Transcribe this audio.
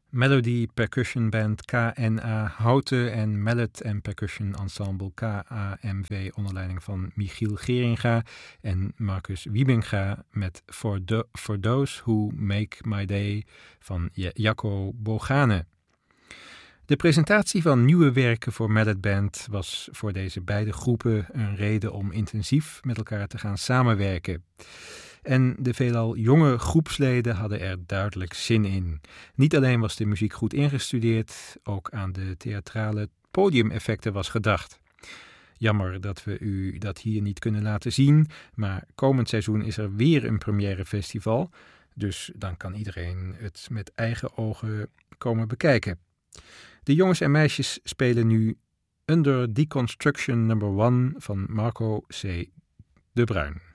Melody Percussion Band KNA Houten en Mallet and Percussion Ensemble KAMV onder leiding van Michiel Geringa en Marcus Wiebinga met For Those Who Make My Day van Jacco Bogane. De presentatie van nieuwe werken voor Mallet Band was voor deze beide groepen een reden om intensief met elkaar te gaan samenwerken. En de veelal jonge groepsleden hadden er duidelijk zin in. Niet alleen was de muziek goed ingestudeerd, ook aan de theatrale podiumeffecten was gedacht. Jammer dat we u dat hier niet kunnen laten zien, maar komend seizoen is er weer een première festival, dus dan kan iedereen het met eigen ogen komen bekijken. De jongens en meisjes spelen nu Under Deconstruction No. 1 van Marco C. de Bruin.